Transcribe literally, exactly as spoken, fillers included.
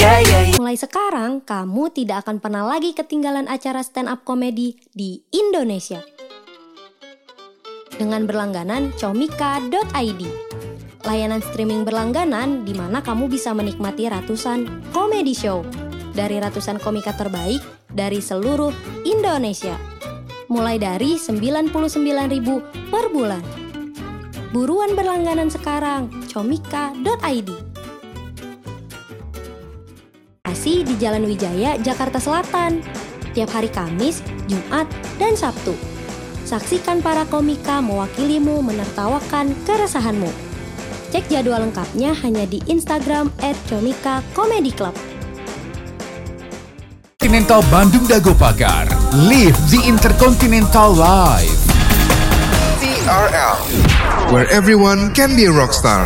Yeah, yeah, yeah. Mulai sekarang, kamu tidak akan pernah lagi ketinggalan acara stand-up komedi di Indonesia. Dengan berlangganan comika dot i d, layanan streaming berlangganan di mana kamu bisa menikmati ratusan komedi show dari ratusan komika terbaik dari seluruh Indonesia, mulai dari sembilan puluh sembilan ribu per bulan. Buruan berlangganan sekarang, comika dot i d. Lokasi di Jalan Wijaya, Jakarta Selatan, tiap hari Kamis, Jumat, dan Sabtu. Saksikan para komika mewakilimu menertawakan keresahanmu. Cek jadwal lengkapnya hanya di Instagram et comika comedy club. Intercontinental Bandung Dago Pakar. Live the Intercontinental Live. T R L, where everyone can be a rockstar.